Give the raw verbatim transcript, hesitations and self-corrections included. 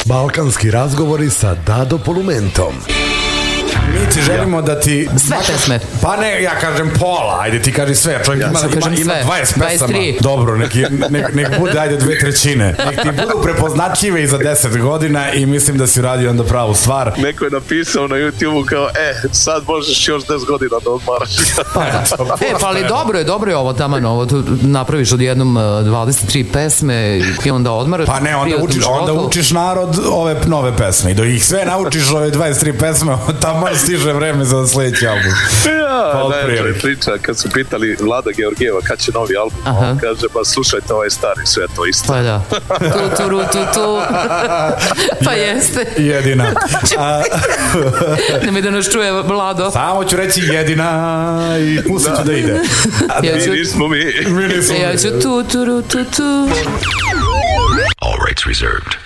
Balkanski razgovori sa Dado Polumentom. Mi ti želimo da ti... Sve pesme. Pa ne, ja kažem pola, ajde ti kaži sve. Čovjek ima, ima, ima dvadeset pesama. Dobro, nek, nek, nek bude, ajde, dve trećine. Nek ti budu prepoznatljive i za deset godina i mislim da si uradio onda pravu stvar. Neko je napisao na YouTube-u kao, e, sad možeš još deset godina da odmaraš. Pa da. E, pa ali dobro je, dobro je ovo taman, ovo tu napraviš odjednom dvadeset tri pesme i onda odmaraš. Pa ne, onda učiš, onda učiš narod ove nove pesme i dok ih sve naučiš ove dvadeset tri pesme, tamo stiže vreme za sljedeći album. Ja, najbolja priča, kad su pitali Vlada Georgijeva kad će novi album, on kaže, pa slušajte ovaj stari, sve to isto. Pa da, tu, tu, ru, tu, tu. Pa jeste. Jedina. Nemoj da nas čuje Vlado. Samo ću reći jedina i pustit ću da ide. Mi nismo mi. Mi nismo mi. Ja ću tu, tu, ru, tu, tu. All rights reserved.